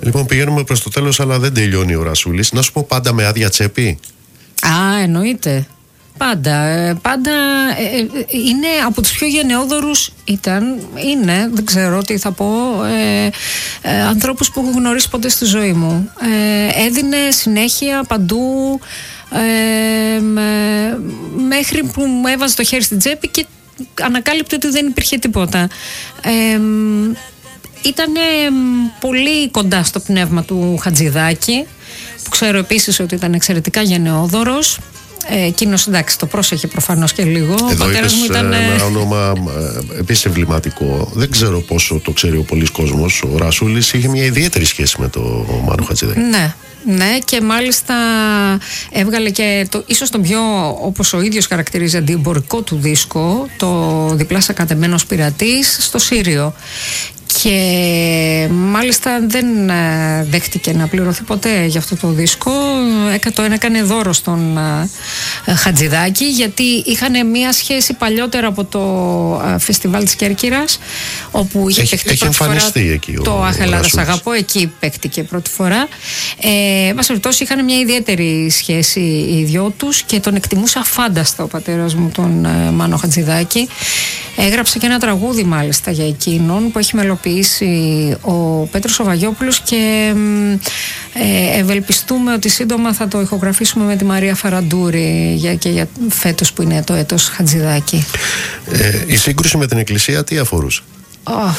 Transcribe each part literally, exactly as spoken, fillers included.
Λοιπόν, πηγαίνουμε προς το τέλος, αλλά δεν τελειώνει ο Ρασούλης. Να σου πω, πάντα με άδεια τσέπη. Α, εννοείται. Πάντα, πάντα ε, είναι από τους πιο γενναιόδωρους, ήταν, είναι, δεν ξέρω τι θα πω, ε, ε, ανθρώπους που έχω γνωρίσει ποτέ στη ζωή μου. Ε, έδινε συνέχεια παντού, ε, με, μέχρι που μου έβαζε το χέρι στην τσέπη και ανακάλυπτε ότι δεν υπήρχε τίποτα. Ε, ήταν πολύ κοντά στο πνεύμα του Χατζηδάκη, που ξέρω επίσης ότι ήταν εξαιρετικά γενναιόδωρος. Ε, εκείνος, εντάξει, το πρόσεχε προφανώς και λίγο. Εδώ ο πατέρας μου ήταν. Ένα όνομα ε, επίσης εμβληματικό. Δεν ξέρω πόσο το ξέρει ο πολλής κόσμος. Ο Ρασούλης είχε μια ιδιαίτερη σχέση με το Μάνο Χατζηδάκη. Ναι. Ναι, και μάλιστα έβγαλε και το, ίσως τον πιο, όπως ο ίδιος χαρακτηρίζει, αντιεμπορικό του δίσκο, το «Διπλά Σακατεμένος Πειρατής» στο Σύριο. Και μάλιστα δεν δέχτηκε να πληρωθεί ποτέ για αυτό το δίσκο. Το έκανε δώρο στον Χατζηδάκη, γιατί είχαν μία σχέση παλιότερα από το φεστιβάλ της Κέρκυρας, όπου είχε έχει, παιχτεί έχει πρώτη φορά εκεί το «Αχ, Ελλάδα σ' αγαπώ», εκεί παίχτηκε πρώτη φορά. Ε, μας ρωτώσει, είχαν μια ιδιαίτερη σχέση οι δυο τους και τον εκτιμούσε αφάνταστα ο πατέρας μου, τον Μάνο Χατζηδάκη. Έγραψε και ένα τραγούδι μάλιστα για εκείνον που έχει μελοποιήσει ο Πέτρος ο Βαγιόπουλος, και ε, ευελπιστούμε ότι σύντομα θα το ηχογραφήσουμε με τη Μαρία Φαραντούρη για, και για φέτος που είναι το έτος Χατζηδάκη. Ε, η σύγκρουση με την Εκκλησία τι αφορούσε? Oh,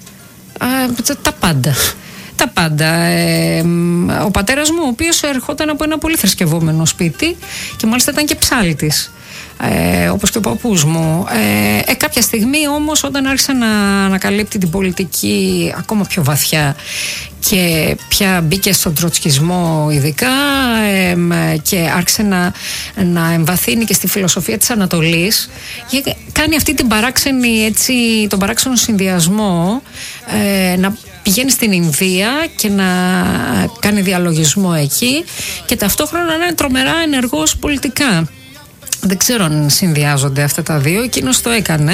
α, τα πάντα. Τα πάντα. Ε, ο πατέρας μου, ο οποίος ερχόταν από ένα πολύ θρησκευόμενο σπίτι και μάλιστα ήταν και ψάλτης, ε, όπως και ο παππούς μου. Ε, ε, κάποια στιγμή όμως, όταν άρχισε να ανακαλύπτει την πολιτική ακόμα πιο βαθιά και πια μπήκε στον τροτσκισμό ειδικά, ε, και άρχισε να, να εμβαθύνει και στη φιλοσοφία της Ανατολής, και κάνει αυτή την παράξενη, έτσι, τον παράξενο συνδυασμό, ε, να πηγαίνει στην Ινδία και να κάνει διαλογισμό εκεί και ταυτόχρονα να είναι τρομερά ενεργός πολιτικά. Δεν ξέρω αν συνδυάζονται αυτά τα δύο. Εκείνος το έκανε,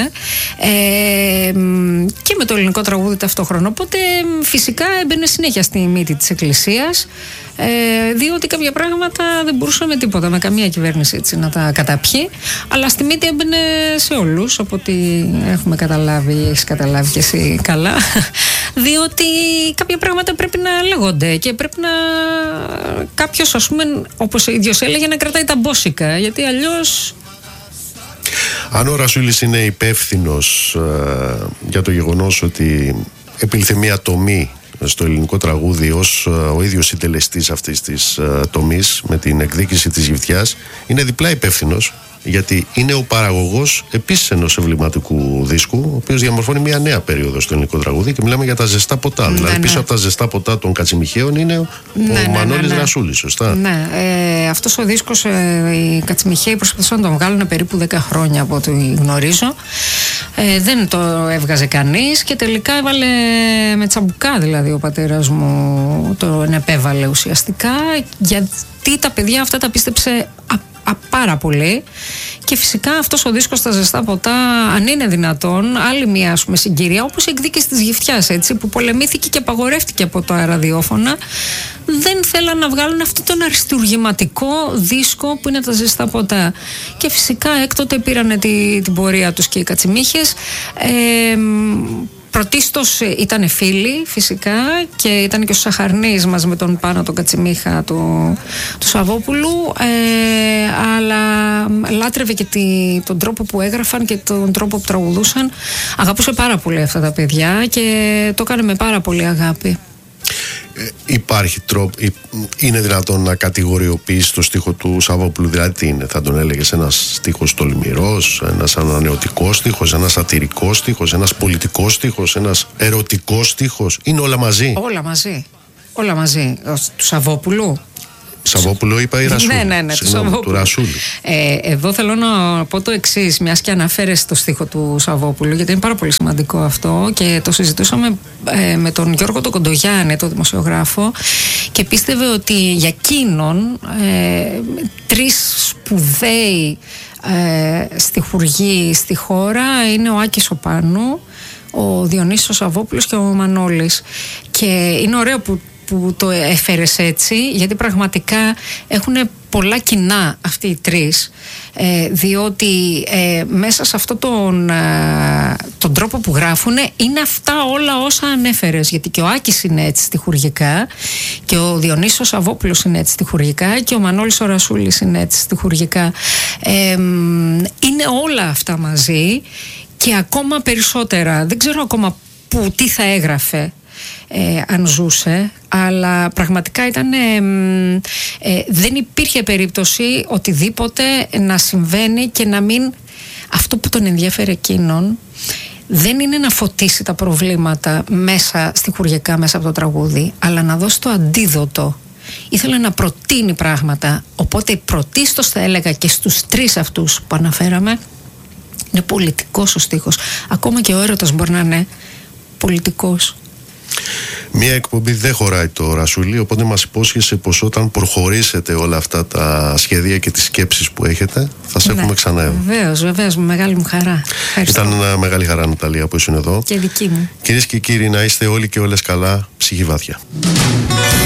ε, και με το ελληνικό τραγούδι ταυτόχρονα. Οπότε φυσικά έμπαινε συνέχεια στη μύτη της Εκκλησίας, ε, διότι κάποια πράγματα δεν μπορούσε με τίποτα, με καμία κυβέρνηση, έτσι, να τα καταπιεί. Αλλά στη μύτη έμπαινε σε όλους, από ό,τι έχουμε καταλάβει, έχεις καταλάβει και εσύ καλά. Διότι κάποια πράγματα πρέπει να λέγονται και πρέπει να κάποιος, ας πούμε, όπως ο ίδιος έλεγε, να κρατάει τα μπόσικα, γιατί αλλιώς. Αν ο Ρασούλης είναι υπεύθυνος ε, για το γεγονός ότι επήλθε μια τομή στο ελληνικό τραγούδι ως ε, ο ίδιος συντελεστής αυτής της ε, τομής με την εκδίκηση της Γυφτιάς, είναι διπλά υπεύθυνος, γιατί είναι ο παραγωγός επίσης ενός εμβληματικού δίσκου, ο οποίος διαμορφώνει μια νέα περίοδο στο ελληνικό τραγούδι, και μιλάμε για τα ζεστά ποτά. Ναι, δηλαδή ναι. Πίσω από τα ζεστά ποτά των Κατσιμιχαίων είναι ο, ναι, ο Μανώλης ναι, ναι, ναι. Ρασούλης, σωστά? Ναι, ε, αυτός ο δίσκος, ε, οι Κατσιμιχαίοι προσπαθούσαν να τον βγάλουν περίπου δέκα χρόνια από ό,τι γνωρίζω. Ε, δεν το έβγαζε κανείς και τελικά έβαλε με τσαμπουκά, δηλαδή ο πατέρας μου τον επέβαλε ουσιαστικά, γιατί τα παιδιά αυτά τα πίστεψε α, πάρα πολύ. Και φυσικά αυτός ο δίσκος στα ζεστά ποτά, αν είναι δυνατόν, άλλη μια, ας πούμε, συγκυρία, όπως η εκδίκηση της Γυφτιάς, έτσι, που πολεμήθηκε και απαγορεύτηκε από τα ραδιόφωνα. Δεν θέλαν να βγάλουν αυτό τον αριστουργηματικό δίσκο που είναι τα ζεστά ποτά. Και φυσικά έκτοτε πήρανε τη, την πορεία τους και οι Κατσιμίχες. Ε, Πρωτίστως ήταν φίλοι φυσικά, και ήταν και ο Σαχαρνής μαζί με τον Πάνο τον Κατσιμίχα του, του Σαββόπουλου, ε, αλλά λάτρευε και τη, τον τρόπο που έγραφαν και τον τρόπο που τραγουδούσαν. Αγαπούσε πάρα πολύ αυτά τα παιδιά και το έκανε με πάρα πολύ αγάπη. Ε, υπάρχει τρόπο, είναι δυνατόν να κατηγοριοποιήσει το στίχο του Σαββόπουλου? Δηλαδή τι είναι, θα τον έλεγες ένας στίχος τολμηρός, ένας ανανεωτικός στίχος, ένας σατυρικός στίχος, ένας πολιτικός στίχος, ένας ερωτικός στίχος? Είναι όλα μαζί? Όλα μαζί, όλα μαζί. Του Σαββόπουλου. Σαββόπουλο είπα ή Ρασούλη? Ναι, ναι, ναι, Συγγνώμη, του Ρασούλη. Ε, εδώ θέλω να πω το εξής, μιας και αναφέρεσαι το στίχο του Σαββόπουλου, γιατί είναι πάρα πολύ σημαντικό αυτό και το συζητούσαμε ε, με τον Γιώργο τον Κοντογιάννη, τον δημοσιογράφο, και πίστευε ότι για εκείνον ε, τρεις σπουδαίοι ε, στιχουργοί στη χώρα είναι ο Άκης ο Πάνου, ο Διονύσης ο Σαββόπουλος και ο Μανώλης. Και είναι ωραίο που που το έφερες έτσι, γιατί πραγματικά έχουν πολλά κοινά αυτοί οι τρεις, ε, διότι ε, μέσα σε αυτόν τον, ε, τον τρόπο που γράφουν είναι αυτά όλα όσα ανέφερες, γιατί και ο Άκης είναι έτσι στιχουργικά και ο Διονύσος Σαββόπουλος είναι έτσι στιχουργικά και ο Μανώλης ο Ρασούλης είναι έτσι στιχουργικά. Ε, είναι όλα αυτά μαζί και ακόμα περισσότερα. Δεν ξέρω ακόμα που τι θα έγραφε Ε, αν ζούσε, αλλά πραγματικά ήταν ε, ε, δεν υπήρχε περίπτωση οτιδήποτε να συμβαίνει και να μην, αυτό που τον ενδιαφέρει εκείνον δεν είναι να φωτίσει τα προβλήματα μέσα στιχουργικά, μέσα από το τραγούδι, αλλά να δώσει το αντίδοτο. Ήθελε να προτείνει πράγματα, οπότε πρωτίστως θα έλεγα και στους τρεις αυτούς που αναφέραμε είναι πολιτικός ο στίχος. Ακόμα και ο έρωτας μπορεί να είναι πολιτικός. Μία εκπομπή δεν χωράει το Ρασούλη, οπότε μας υπόσχεσαι πως όταν προχωρήσετε όλα αυτά τα σχέδια και τις σκέψεις που έχετε θα σε ναι, έχουμε ξανά. Βεβαίως, βεβαίως, με μεγάλη μου χαρά. Ευχαριστώ. Ήταν μια μεγάλη χαρά, Ναταλία, που ήσουν εδώ. Και δική μου. Κυρίες και κύριοι, να είστε όλοι και όλες καλά, ψυχή βάθια.